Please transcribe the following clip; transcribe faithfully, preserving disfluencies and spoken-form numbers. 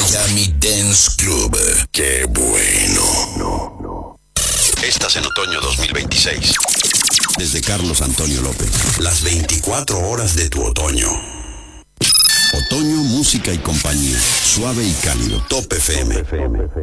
Miami Dance Club. ¡Qué bueno! No, no. Estás en otoño dos mil veintiséis. Desde Carlos Antonio López. Las veinticuatro horas de tu otoño. Otoño, música y compañía. Suave y cálido. Top F M.